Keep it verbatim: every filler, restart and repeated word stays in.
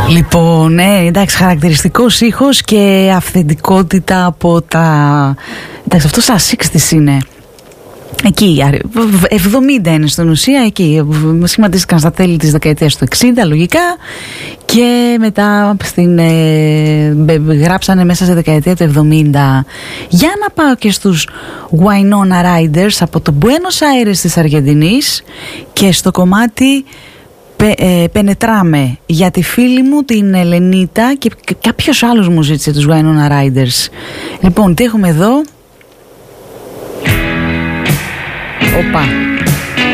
Λοιπόν, ναι, εντάξει, χαρακτηριστικός ήχος και αυθεντικότητα από τα... Εντάξει, αυτό στα εξήντα είναι. Εκεί, εβδομήντα είναι στην ουσία, εκεί σχηματίστηκαν στα τέλη της δεκαετίας του εξήντα λογικά και μετά στην, ε, γράψανε μέσα στη δεκαετία του εβδομήντα. Για να πάω και στους Winona Riders από το Buenos Aires της Αργεντινής και στο κομμάτι Πε, ε, Πενετράμε για τη φίλη μου την Ελενίτα και κάποιος άλλος μου ζήτησε τους Winona Riders. Λοιπόν, τι έχουμε εδώ? Οπα.